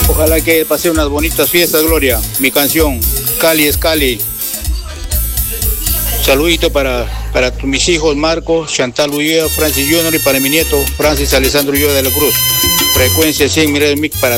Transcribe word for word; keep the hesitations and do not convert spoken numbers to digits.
Ojalá que pase unas bonitas fiestas, Gloria. Mi canción, Cali es Cali. Saludito para, para mis hijos, Marco, Chantal Ulloa, Francis Junior y para mi nieto, Francis Alessandro Ulloa de la Cruz. Frecuencia cien, mira el mic para